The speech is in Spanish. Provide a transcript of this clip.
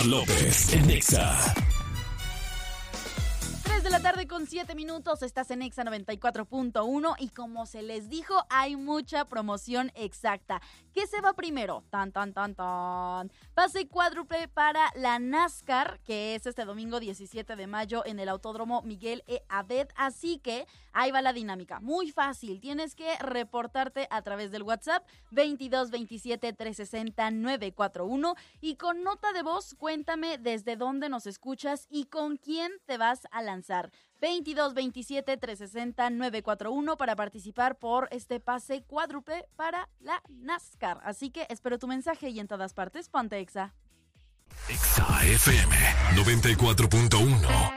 López en Exa. 3 de la tarde con 7 minutos, estás en Exa 94.1 y como se les dijo, hay mucha promoción exacta. ¿Qué se va primero? Tan. Pase cuádruple para la NASCAR, que es este domingo 17 de mayo en el Autódromo Miguel E. Abed. Así que ahí va la dinámica. Muy fácil, tienes que reportarte a través del WhatsApp 22 27 360 941 y con nota de voz cuéntame desde dónde nos escuchas y con quién te vas a lanzar. 22 27 360 941 para participar por este pase cuádruple para la NASCAR. Así que espero tu mensaje y en todas partes ponte Exa. Exa FM 94.1.